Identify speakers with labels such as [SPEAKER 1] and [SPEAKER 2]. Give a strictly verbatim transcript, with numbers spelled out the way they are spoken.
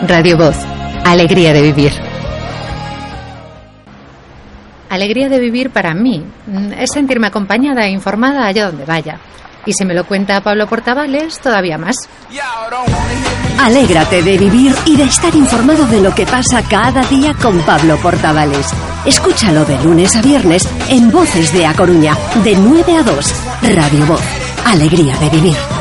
[SPEAKER 1] Radio Voz. Alegría de vivir. Alegría de vivir para mí es sentirme acompañada e informada allá donde vaya. Y si me lo cuenta Pablo Portavales, todavía más.
[SPEAKER 2] Alégrate de vivir y de estar informado de lo que pasa cada día con Pablo Portavales. Escúchalo de lunes a viernes en Voces de A Coruña, de nueve a dos. Radio Voz. Alegría de vivir.